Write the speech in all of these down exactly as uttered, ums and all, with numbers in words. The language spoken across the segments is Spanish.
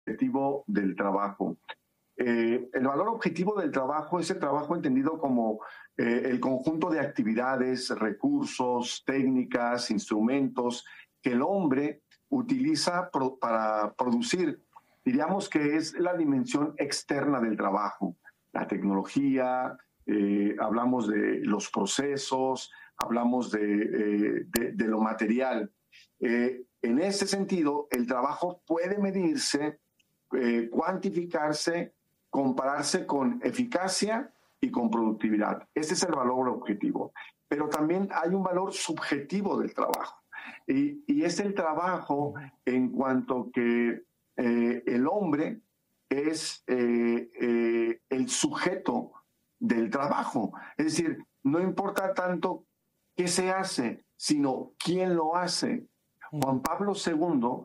objetivo del trabajo. Eh, el valor objetivo del trabajo es el trabajo entendido como eh, el conjunto de actividades, recursos, técnicas, instrumentos que el hombre utiliza pro, para producir. Diríamos que es la dimensión externa del trabajo, la tecnología, eh, hablamos de los procesos, hablamos de, eh, de, de lo material. Eh, en ese sentido, el trabajo puede medirse, eh, cuantificarse, compararse con eficacia y con productividad. Ese es el valor objetivo. Pero también hay un valor subjetivo del trabajo. Y, y es el trabajo en cuanto que eh, el hombre es eh, eh, el sujeto del trabajo. Es decir, no importa tanto qué se hace, sino quién lo hace. Juan Pablo segundo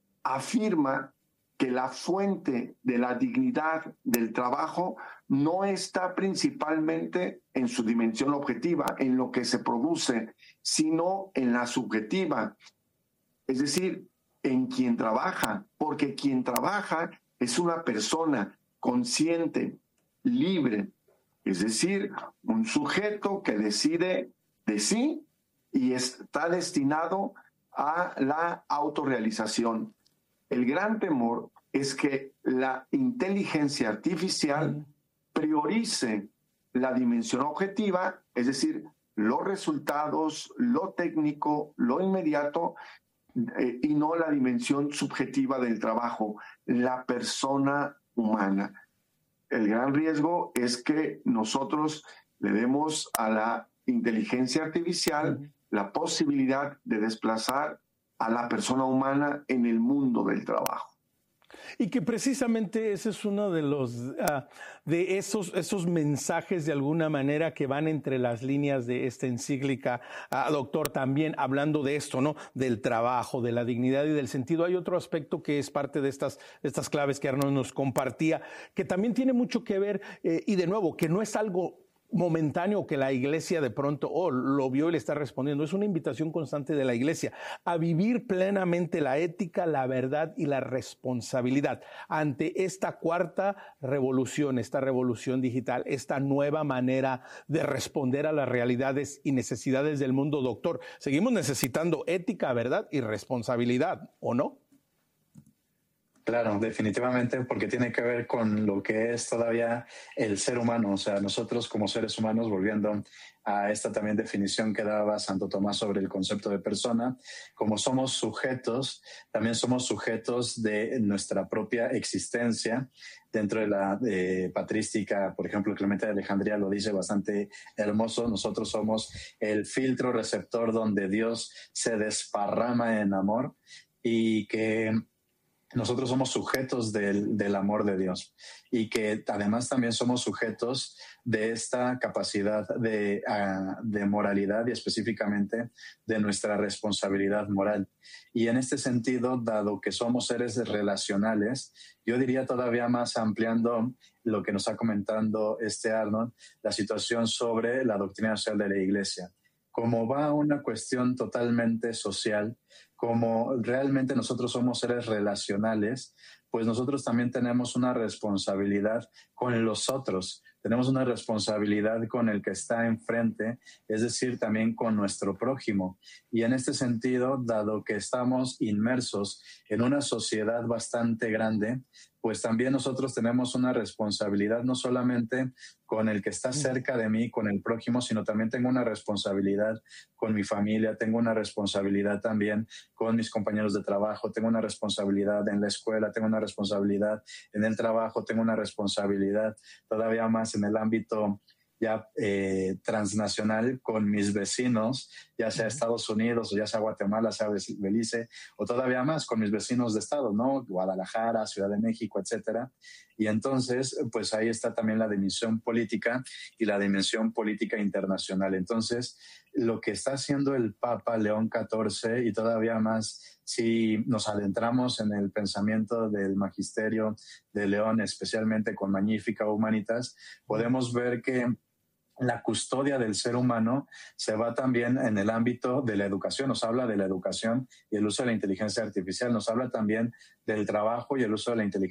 afirma que la fuente de la dignidad del trabajo no está principalmente en su dimensión objetiva, en lo que se produce, sino en la subjetiva, es decir, en quien trabaja, porque quien trabaja es una persona consciente, libre, es decir, un sujeto que decide de sí y está destinado a la autorrealización. El gran temor es que la inteligencia artificial priorice la dimensión objetiva, es decir, los resultados, lo técnico, lo inmediato, eh, y no la dimensión subjetiva del trabajo, la persona humana. El gran riesgo es que nosotros le demos a la inteligencia artificial uh-huh. la posibilidad de desplazar a la persona humana en el mundo del trabajo. Y que precisamente ese es uno de los uh, de esos, esos mensajes de alguna manera que van entre las líneas de esta encíclica, uh, doctor, también hablando de esto, ¿no? Del trabajo, de la dignidad y del sentido. Hay otro aspecto que es parte de estas, de estas claves que Arnold nos compartía, que también tiene mucho que ver, eh, y de nuevo, que no es algo momentáneo que la iglesia de pronto oh, lo vio y le está respondiendo. Es una invitación constante de la iglesia a vivir plenamente la ética, la verdad y la responsabilidad ante esta cuarta revolución, esta revolución digital, esta nueva manera de responder a las realidades y necesidades del mundo. Doctor, seguimos necesitando ética, verdad y responsabilidad, ¿o no? Claro, definitivamente, porque tiene que ver con lo que es todavía el ser humano. O sea, nosotros como seres humanos, volviendo a esta también definición que daba Santo Tomás sobre el concepto de persona, como somos sujetos, también somos sujetos de nuestra propia existencia. Dentro de la eh, patrística, por ejemplo, Clemente de Alejandría lo dice bastante hermoso, nosotros somos el filtro receptor donde Dios se desparrama en amor y que nosotros somos sujetos del, del amor de Dios y que además también somos sujetos de esta capacidad de, uh, de moralidad y específicamente de nuestra responsabilidad moral. Y en este sentido, dado que somos seres relacionales, yo diría todavía más ampliando lo que nos está comentando este Arnold, la situación sobre la doctrina social de la Iglesia. Como va una cuestión totalmente social, como realmente nosotros somos seres relacionales, pues nosotros también tenemos una responsabilidad con los otros, tenemos una responsabilidad con el que está enfrente, es decir, también con nuestro prójimo. Y en este sentido, dado que estamos inmersos en una sociedad bastante grande, pues también nosotros tenemos una responsabilidad no solamente con el que está cerca de mí, con el prójimo, sino también tengo una responsabilidad con mi familia, tengo una responsabilidad también con mis compañeros de trabajo, tengo una responsabilidad en la escuela, tengo una responsabilidad en el trabajo, tengo una responsabilidad todavía más en el ámbito ya eh, transnacional con mis vecinos, ya sea Estados Unidos o ya sea Guatemala, sea Belice, o todavía más con mis vecinos de estado, ¿no? Guadalajara, Ciudad de México, etcétera. Y entonces, pues ahí está también la dimensión política y la dimensión política internacional. Entonces, lo que está haciendo el Papa León catorce y todavía más si nos adentramos en el pensamiento del magisterio de León, especialmente con Magnificat Humanitas, podemos ver que la custodia del ser humano se va también en el ámbito de la educación. Nos habla de la educación y el uso de la inteligencia artificial. Nos habla también del trabajo y el uso de la inteligencia